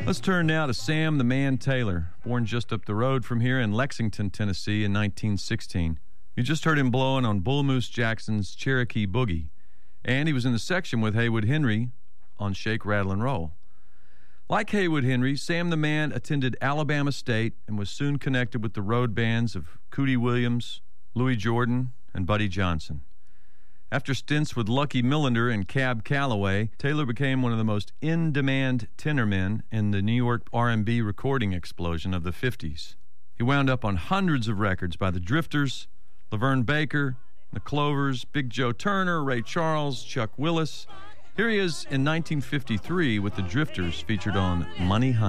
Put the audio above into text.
Let's turn now to Sam the Man Taylor, born just up the road from here in Lexington, Tennessee in 1916. You just heard him blowing on Bull Moose Jackson's Cherokee Boogie, and he was in the section with Haywood Henry on Shake, Rattle, and Roll. Like Haywood Henry, Sam the Man attended Alabama State and was soon connected with the road bands of Cootie Williams, Louis Jordan, and Buddy Johnson. After stints with Lucky Millender and Cab Calloway, Taylor became one of the most in-demand tenor men in the New York R&B recording explosion of the 50s. He wound up on hundreds of records by the Drifters, Laverne Baker, the Clovers, Big Joe Turner, Ray Charles, Chuck Willis. Here he is in 1953 with the Drifters featured on Money Honey.